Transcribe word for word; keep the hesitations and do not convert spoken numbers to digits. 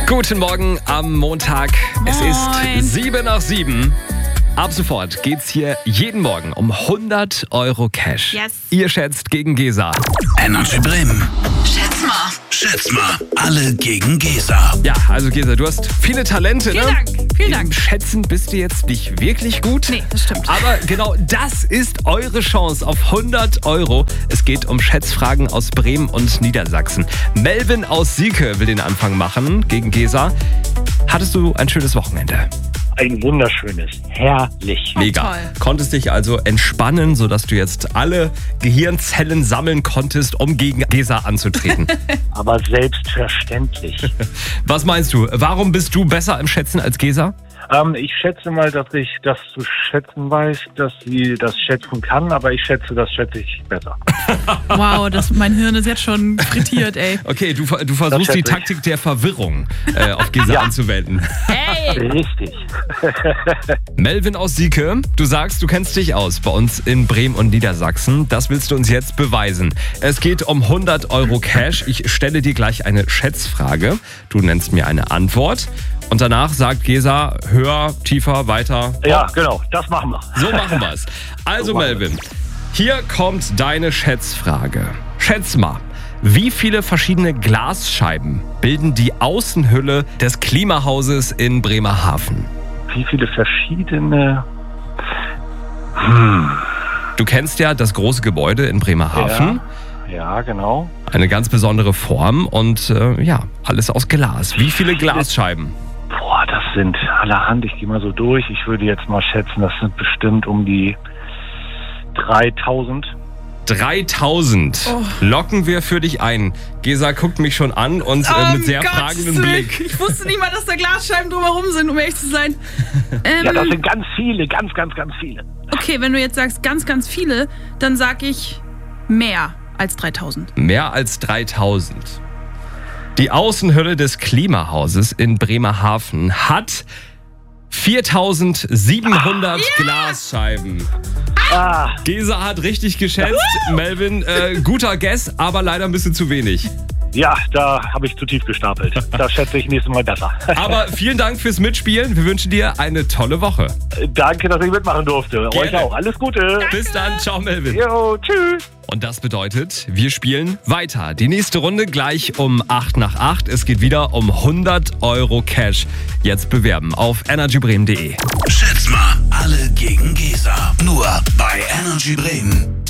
Guten Morgen am Montag. Es ist sieben nach sieben. Ab sofort geht's hier jeden Morgen um hundert Euro Cash. Yes. Ihr schätzt gegen Gesa. Energy Bremen. Schätz mal. Schätz mal, alle gegen Gesa. Ja, also Gesa, du hast viele Talente, Vielen ne? Dank, vielen Im Dank. Schätzen bist du jetzt nicht wirklich gut. Nee, das stimmt. Aber genau das ist eure Chance auf hundert Euro. Es geht um Schätzfragen aus Bremen und Niedersachsen. Melvin aus Sieke will den Anfang machen gegen Gesa. Hattest du ein schönes Wochenende? Ein wunderschönes, herrlich. Mega. toll. Konntest dich also entspannen, sodass du jetzt alle Gehirnzellen sammeln konntest, um gegen Gesa anzutreten. Aber selbstverständlich. Was meinst du? Warum bist du besser im Schätzen als Gesa? ähm, ich schätze mal, dass ich das zu schätzen weiß, dass sie das schätzen kann, aber ich schätze, das schätze ich besser. Wow, das, mein Hirn ist jetzt schon frittiert, ey. Okay, du, du versuchst die schätze ich. Taktik der Verwirrung äh, auf Gesa Ja. anzuwenden. Hey! Richtig. Melvin aus Sieke, du sagst, du kennst dich aus bei uns in Bremen und Niedersachsen. Das willst du uns jetzt beweisen. Es geht um hundert Euro Cash. Ich stelle dir gleich eine Schätzfrage. Du nennst mir eine Antwort. Und danach sagt Gesa, höher, tiefer, weiter. Ja, genau, das machen wir. So machen wir es. Also So machen Melvin, hier kommt deine Schätzfrage. Schätz mal, wie viele verschiedene Glasscheiben bilden die Außenhülle des Klimahauses in Bremerhaven? Wie viele verschiedene... Du kennst ja das große Gebäude in Bremerhaven. Ja, ja, genau. Eine ganz besondere Form und äh, ja, alles aus Glas. Wie viele Glasscheiben? Boah, das sind allerhand. Ich gehe mal so durch. Ich würde jetzt mal schätzen, das sind bestimmt um die dreitausend. dreitausend. Locken wir für dich ein. Gesa guckt mich schon an und äh, mit sehr fragendem Blick. Ich wusste nicht mal, dass da Glasscheiben drumherum sind, um ehrlich zu sein. Ähm, Ja, das sind ganz viele, ganz, ganz, ganz viele. okay, wenn du jetzt sagst ganz, ganz viele, dann sag ich mehr als dreitausend. Mehr als dreitausend. Die Außenhülle des Klimahauses in Bremerhaven hat viertausendsiebenhundert Glasscheiben. Ah, Gesa hat richtig geschätzt. Melvin, äh, guter Guess, aber leider ein bisschen zu wenig. ja, da habe ich zu tief gestapelt. Da schätze ich nächstes Mal besser. Aber vielen Dank fürs Mitspielen. Wir wünschen dir eine tolle Woche. Danke, dass ich mitmachen durfte. Euch auch. Alles Gute. Bis dann. Ciao, Melvin. Jo, tschüss. Und das bedeutet, wir spielen weiter. Die nächste Runde gleich um acht nach acht. Es geht wieder um hundert Euro Cash. Jetzt bewerben auf energy bremen punkt de. Schätz mal, alle gegen Gesa. Nur bei Energy Bremen.